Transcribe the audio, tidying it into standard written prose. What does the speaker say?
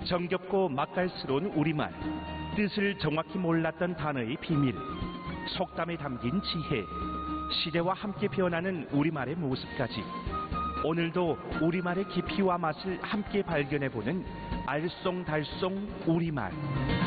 정겹고 맛깔스러운 우리말, 뜻을 정확히 몰랐던 단어의 비밀, 속담에 담긴 지혜, 시대와 함께 변하는 우리말의 모습까지 오늘도 우리말의 깊이와 맛을 함께 발견해보는 알쏭달쏭 우리말.